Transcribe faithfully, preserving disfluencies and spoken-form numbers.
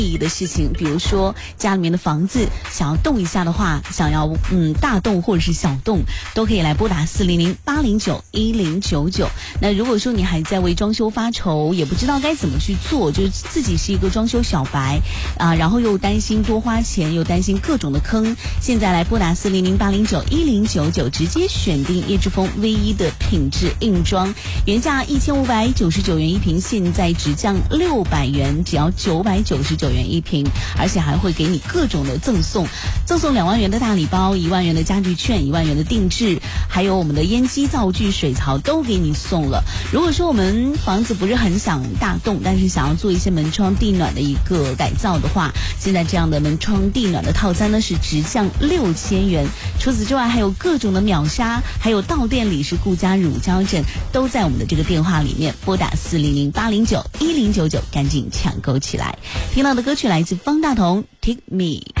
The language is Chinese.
意义的事情，比如说家里面的房子想要动一下的话，想要嗯大动或者是小动，都可以来拨打四零零八零九一零九九。那如果说你还在为装修发愁，也不知道该怎么去做，就是自己是一个装修小白啊，然后又担心多花钱，又担心各种的坑，现在来拨打四零零八零九一零九九，直接选定叶之峰唯一的品质硬装，原价一千五百九十九元一瓶，现在只降六百元，只要九百九十九元一瓶，而且还会给你各种的赠送，赠送两万元的大礼包，一万元的家具券，一万元的定制，还有我们的烟机灶具、水槽都给你送了。如果说我们房子不是很想大动，但是想要做一些门窗地暖的一个改造的话，现在这样的门窗地暖的套餐呢是直降六千元。除此之外，还有各种的秒杀，还有到店里是顾家乳胶枕，都在我们的这个电话里面，拨打四零零八零九一零九九，赶紧抢购起来。听到的歌曲来自方大同 Take Me。